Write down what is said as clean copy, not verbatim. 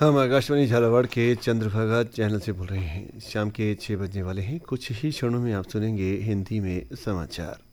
हम आकाशवाणी झालावाड़ के चंद्रभागा चैनल से बोल रहे हैं। शाम के 6 बजने वाले हैं। कुछ ही क्षणों में आप सुनेंगे हिंदी में समाचार।